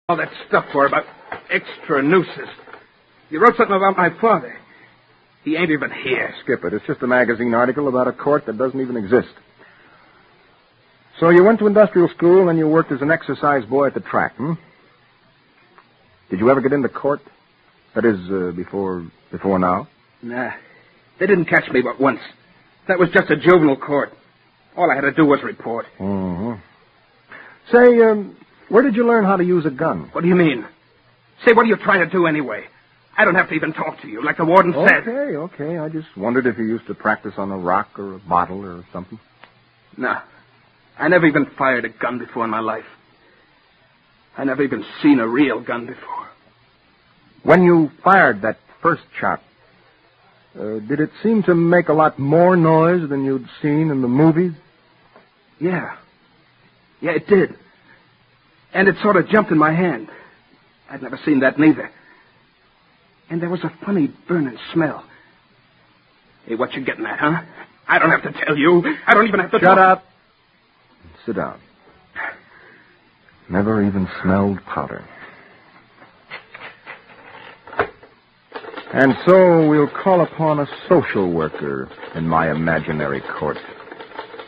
All that stuff for about extra nooses. You wrote something about my father. He ain't even here. Skip it. It's just a magazine article about a court that doesn't even exist. So you went to industrial school and you worked as an exercise boy at the track, hmm? Did you ever get into court? That is, before now? Nah. They didn't catch me but once. That was just a juvenile court. All I had to do was report. Mm-hmm. Say, where did you learn how to use a gun? What do you mean? Say, what are you trying to do anyway? I don't have to even talk to you, like the warden said. Okay. I just wondered if you used to practice on a rock or a bottle or something. No. I never even fired a gun before in my life. I never even seen a real gun before. When you fired that first shot, did it seem to make a lot more noise than you'd seen in the movies? Yeah. Yeah, it did. And it sort of jumped in my hand. I'd never seen that neither. And there was a funny burning smell. Hey, what you getting at, huh? I don't have to tell you. I don't even have to Shut up. Sit down. Never even smelled powder. And so we'll call upon a social worker in my imaginary court.